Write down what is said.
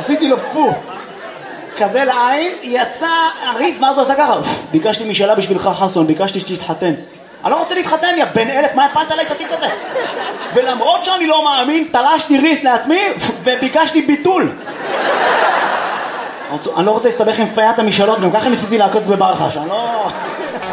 עשיתי לו פו. כזה לעין, יצא הריס, ואז הוא עשה ככה. ביקשתי משאלה בשבילך חסון, ביקשתי שתתחתן. אני לא רוצה להתחתן, יא בן 1000, מה הפלת עליי את התיק הזה? ולמרות שאני לא מאמין, תלשתי ריס לעצמי, וביקשתי ביטול. אני לא רוצה להסתבך עם פיית המשאלות, גם ככה ניסיתי לעקוץ בברחש, אני לא...